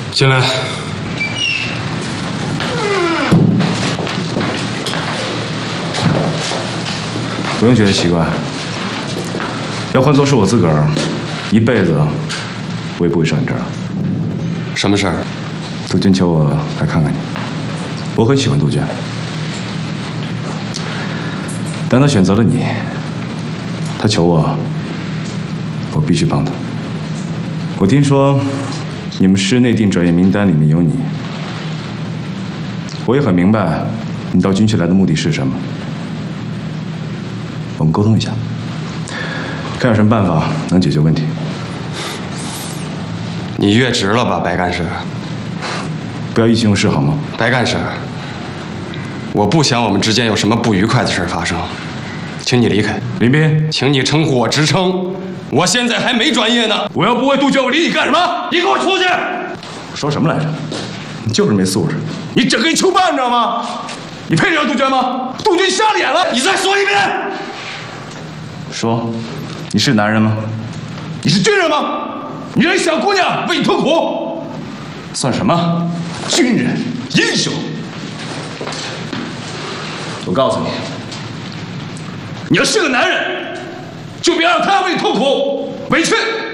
进来。 不用觉得奇怪，要换做是我自个儿，一辈子我也不会上你这儿。 什么事儿？ 杜鹃求我来看看你，我很喜欢杜鹃，但他选择了你，他求我，我必须帮他。我听说你们市内定转业名单里面有你，我也很明白你到军区来的目的是什么。我们沟通一下，看有什么办法能解决问题。 你越职了吧，白干事？ 不要意气用事好吗？ 白干事，我不想我们之间有什么不愉快的事发生，请你离开。 林斌， 请你称呼我职称，我现在还没转业呢。 我要不为杜鹃，我理你干什么？ 你给我出去！ 说什么来着？你就是没素质，你整个一囚犯，你知道吗？你配得上杜鹃吗？杜鹃瞎了眼了！ 你再说一遍。 说，你是男人吗？你是军人吗？你让小姑娘为你痛苦，算什么军人英雄？我告诉你，你要是个男人，就别让她为你痛苦委屈。